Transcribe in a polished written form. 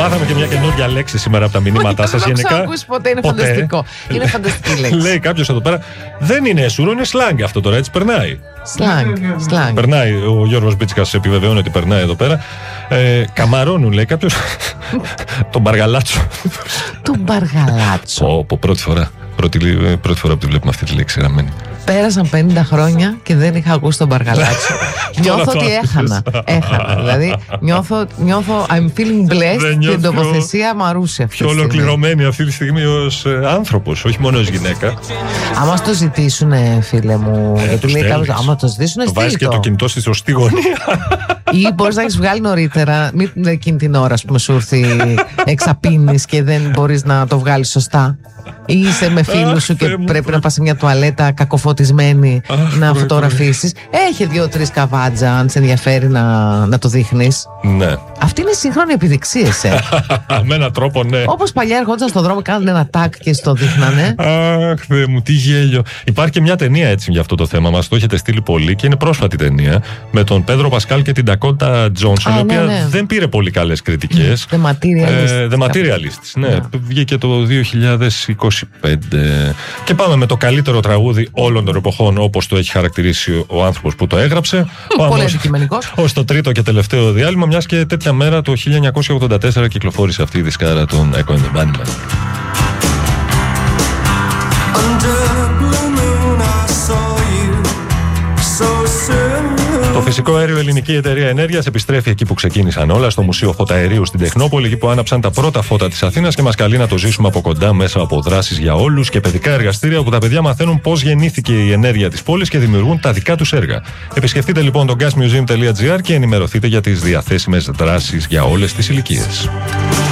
Μάθαμε και μια καινούργια λέξη σήμερα από τα μηνύματά σας. Δεν έχω ακούσει ποτέ, είναι φανταστικό. Είναι φανταστική λέξη. Λέει κάποιος εδώ πέρα, δεν είναι έσουρο, είναι σλάνγκ αυτό τώρα, έτσι περνάει. Σλάνγκ. Περνάει, ο Γιώργος Μπίτσικας επιβεβαιώνει ότι περνάει εδώ πέρα. Καμαρώνουν, λέει κάποιος, τον Μπαργαλάτσο. Τον Μπαργαλάτσο. Πρώτη φορά που τη βλέπουμε αυτή τη λέξη γραμμένη. Πέρασαν 50 χρόνια και δεν είχα ακούσει τον Μπαργαλάτσο. Νιώθω ότι έχανα. Δηλαδή, νιώθω I'm feeling blessed και την τοποθεσία μ' αρούσε αυτή. Πιο ολοκληρωμένη αυτή τη στιγμή ως άνθρωπος, όχι μόνο ως γυναίκα. Άμα το ζητήσουν, φίλε μου, γιατί λέει κάποιος, άμα το ζητήσουν, το βάζεις και το κινητό στη σωστή γωνία. Ή μπορείς να έχεις βγάλει νωρίτερα, μην εκείνη την ώρα που σου έρθει εξαπίνεις και δεν μπορείς να το βγάλεις σωστά. Ή είσαι με φίλους σου και πρέπει να πας σε μια τουαλέτα κακοφωτισμένη να φωτογραφίσεις. Έχει 2-3 καβάτζα, αν σε ενδιαφέρει να το δείχνεις. Ναι. Αυτή είναι σύγχρονη επιδειξία, με έναν τρόπο, ναι. Όπως παλιά ερχόντουσαν στον δρόμο, κάνανε ένα τάκ και στο δείχνανε. Αχ, Θεέ μου, τι γέλιο. Υπάρχει και μια ταινία έτσι για αυτό το θέμα. Μας το έχετε στείλει πολύ και είναι πρόσφατη ταινία. Με τον Πέδρο Πασκάλ και την Ντακότα Τζόνσον, η οποία δεν πήρε πολύ καλές κριτικές. The Materialist. Ναι, βγήκε το 2025. Και πάμε με το καλύτερο τραγούδι όλων των εποχών, όπως το έχει χαρακτηρίσει ο άνθρωπος που το έγραψε. Πολύ αντικειμενικός. Ως το τρίτο και τελευταίο διάλειμμα, μιας και τέτοια μέρα το 1984 κυκλοφόρησε αυτή η δισκάρα των Echo and the Bunnymen. Το φυσικό αέριο Ελληνική Εταιρεία Ενέργειας επιστρέφει εκεί που ξεκίνησαν όλα, στο Μουσείο Φωταερίου στην Τεχνόπολη, εκεί που άναψαν τα πρώτα φώτα της Αθήνας και μας καλεί να το ζήσουμε από κοντά μέσα από δράσεις για όλους και παιδικά εργαστήρια όπου τα παιδιά μαθαίνουν πώς γεννήθηκε η ενέργεια της πόλης και δημιουργούν τα δικά τους έργα. Επισκεφτείτε λοιπόν το gasmuseum.gr και ενημερωθείτε για τις διαθέσιμες δράσεις για όλες τις ηλικίες.